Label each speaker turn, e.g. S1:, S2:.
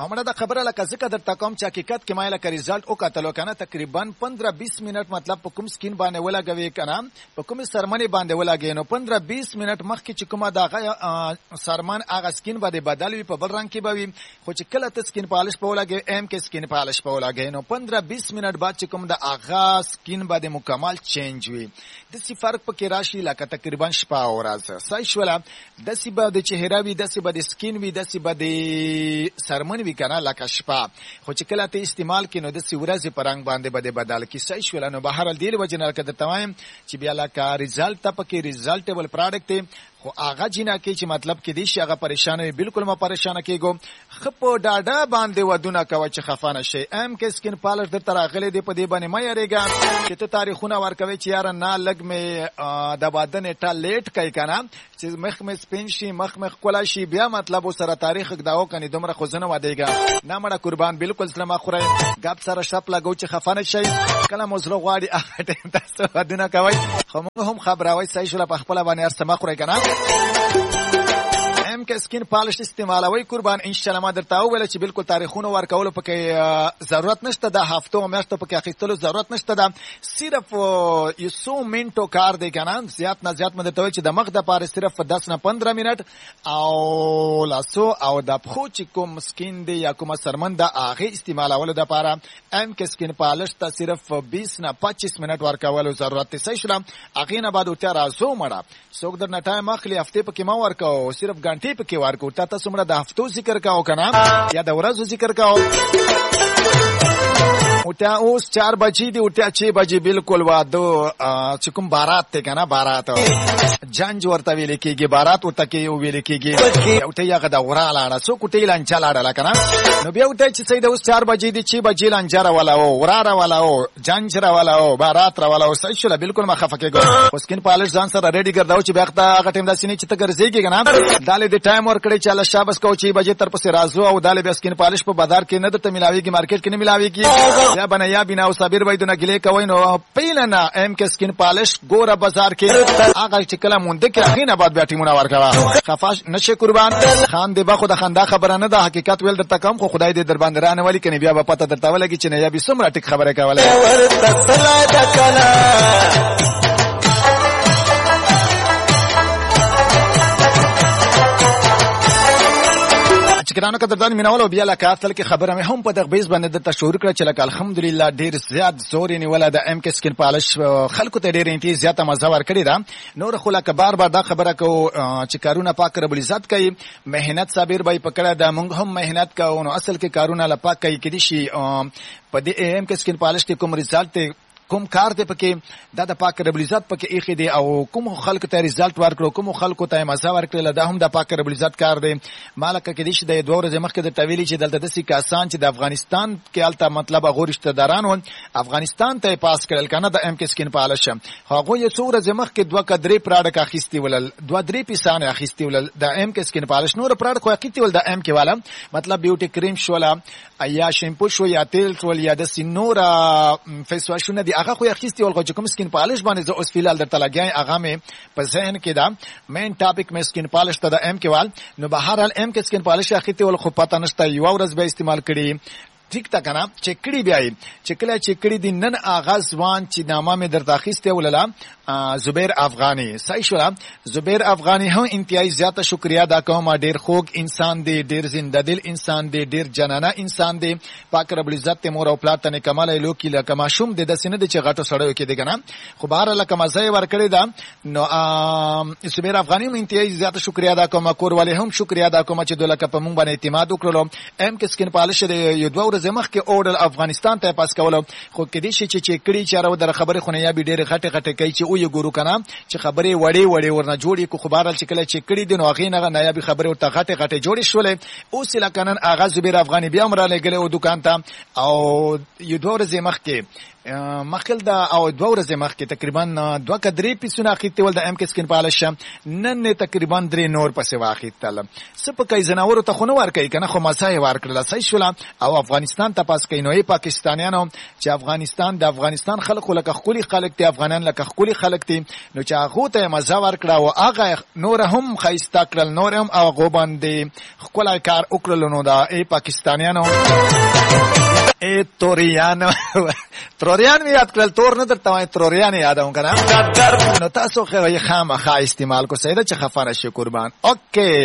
S1: همړه د خبره لکه ځکه درته کوم چې حقیقت کې ما لکه ریزلټ وکتلو کنه تقریبا 15-20 منټ مطلب په کوم سکین باندې ولګوي کنه په کوم سرمنې باندې ولګي نو 15-20 منټ مخکې چې کومه دغه سرمن هغه سکین باندې بدل وي په بل رنګ کې به وي خو چې کله ته سکین پالش په ولګي ایم کې سکین پالش په ولګي نو 15-20 منټ بعد چې کوم د هغه سکین باندې مکمل چینج وي د سی فرق پکې راشي لکه تقریبا شپه او ورځ صحیح شوله د سی به د چهره وي د سی به د سکین وي د سی به د سرمن وی کنه لکه شپه خو چې کله ته استعمال کینو د سی ورځې په رنګ باندې بده بدل کی صحیح شول نو بهر ال دی وجنه کده تمام چې بیا لکه ریزلټ ته پکې ریزلټیبل پروډکټ خو هغه جنا کې چې مطلب کې دي چې هغه پریشان وي بالکل ما پریشان کېګو خپ ډاډا باندې ودونه کوي چې خفانه شي ام کې سکین پالش در تر غلې دی په دې باندې ما یریګا چې ته تاریخونه ورکوي چې یار نه لګ مې د بدن ټا لیټ کوي کنه چې مخ مې سپین شي مخ کولا شي بیا مطلب سره تاریخ داو کني دومره خزنه ودیګا نه مړه قربان بالکل سلام خوري غاب سره شپ لګو چې خفانه شي کله مزلو غواړي هغه ټیم تاسو ودونه کوي خو موږ هم خبروي صحیح شول په خپل باندې ارسمه خوري کنه ام کې سکین پالش استعمالوي قربان ان شاء الله ما درته ویل چې بالکل تاریخونه ورکول پکې ضرورت نشته د هفتو میاشتو پکې اخیستلو ضرورت نشته دا صرف یو سو منټو کار دی کنه زیات نه زیات مده ته چې د مخ د پاره صرف 10 نه 15 منټ او لاسو او د خو چې کوم سکین دی یا کوم سرمن د هغه استعمالولو د پاره ام کې سکین پالش ته صرف 20 نه 25 منټ ورکول ضرورت دی صحیح شلم اغه نه بعد ته راځو مړه څوک در نه ټایم اخلي هفته پکې ما ورکاو صرف غنټې پکې ورکو تاسو مړه د هفتو ذکر کاو کنه یا د ورځو ذکر کاو اوټه اوس 4 بجې دی اوټه 6 بجې بالکل واده چې کوم بارات ته کنه بارات جنج ورته ویل کېږي بارات ورته کې ویل کېږي اوټه یغه د وراله سو کوټې لانچا لاړه کنه نو بیا اوټه چې سید اوس 4 بجې دی 6 بجې لانچا راولا او وراره والا او جنج راولا او بارات راولا او صحیح شول بالکل ما خفه کېږم اوس کین پالش ځان سره ریډي ګرځاو چې بیا هغه ټیم داسې نه چې ته ګرځېږي کنه دالې د ټایم ور کړی چې الله شابس کو 6 بجې تر پسې رازو او دالې بیا سکین پالش په بازار کې نه درته ملاويږي مارکیټ کې نه ملاويږي یا بنا یا بنا او صابر وای دونه ګلې کوي نو پیلنا ام کې سکین پالش ګوره بازار کې هغه چې کله مونږ کې اخی نه بعد بیا ټیمونه ورکوا خفاش نشه قربان خان دی با خو د خندا خبره نه ده حقیقت ویل درته کم خو خدای دې در باندې رانه ولی کني بیا به پته درته ولګي چې نه یا به سمره ټیک خبره کوله ګرانو قدردان میناولو بیا لکه اصل کې خبره مې هم په دغه بیس باندې د تشویر کړ چې لکه الحمدلله ډیر زیات زور یې ولا د ام کې سکین پالش خلکو ته ډیر انتي زیاته مزه ور کړی دا نور خو لکه بار بار دا خبره کو چې کارونه پاک رب العزت کوي مهنت صابر بای پکړه دا موږ هم مهنت کوو نو اصل کې کارونه لا پاک کوي کدي شي په دې ام کې سکین پالش ته کوم ریزلټ کوم کار ته پکې د پاک رب العزت پکې اخی دی او کوم خلق ته ریزلټ ورکړو کوم خلکو ته مزه ورکړل دا هم د پاک رب العزت کار دی مالک کې دې د دوه ورځې مخکې د تویلی چې دلته د سې کسان چې د افغانستان کې الته مطلب هغه رشتہ داران و افغانستان ته پاس کړل کنه د ام کې سکین پالش هغه یو څو ورځې مخکې دوه کډري پروډکټ اخیستی ولل دوه درې پیسانه اخیستی ولل د ام کې سکین پالش نور پروډکټ خو اخیستی ول د ام کې والا مطلب بیوټي کریم شولا یا شیمپو شو یا تیل شو یا د سینورا فیس واشونه دی هغه خو اخیستی ول کوم سکین پالش باندې زه اوس فیلال درته لګیاي هغه مې په ذهن کې دا مین ټاپک مې سکین پالش ته د ام کې وال نو بهر حال ام کې سکین پالش اخیستی ول خو پته نشته یو ورځ به استعمال کړي ٹھیک تا کنه چکړی بیاي چکله چکړی د نن اغاز وان چې نامه مې درته اخیسته ولله زبیر افغانی صحیح شو زبیر افغانی هم انتهایی زیاته شکریا ادا کوم ډیر خوږ انسان دی ډیر زنده دل انسان دی ډیر جنانه انسان دی پاک رب العزت مور او پلات نه کمال لو کی لکه ماشوم د سینې د چغټو سړیو کې دی کنه خو بهر لکه مزه ور کړی دا نو زبیر افغانی هم انتهایی زیاته شکریا ادا کوم کور والے هم شکریا ادا کوم چې دلته په مونږ باندې اعتماد وکړو ام کې سکین پالش دی یو دوه ورځې مخکې اورل افغانستان ته پاس کولو خو کې دي چې کړي چې راو در خبره خو نه یا به ډېر غټه غټه کوي چې او یو ګورو کنه چې خبره وړي وړي ورنه جوړي کو خبرال چې کله چې کړي دي نو هغه نه نایابي خبره ورته غټه غټه جوړي شولې او سلکنن اغاز زبیر افغانی بیا امر لګله او دکان ته او یو دوه ورځې مخکې مخکل دا او 2 ورځې مخکې تقریبا 2 کدرې پیسونه اخیستي ول د ام کې سکن پالش نن تقریبا 3 نور پسې واخیستل سپ کوي زناورو ته خو نه ور کوي کنه خو مسای ور کړل صحیح شول او افغانستان ته پاس کوي نوې پاکستانیانو چې افغانستان خلکو لکه خولي خلک ته افغانان لکه خولي خلک ته نو چې هغه ته مزه ور کړه او هغه نور هم خایستا کړل نور هم هغه باندې خپل کار وکړل نو دا پاکستانیانو توریان می یاد کړل تور نه درته وای توریان یادوم کنه نو تاسو خو یې خامخا استعمال کو سیده چې خفانه شي قربان اوکے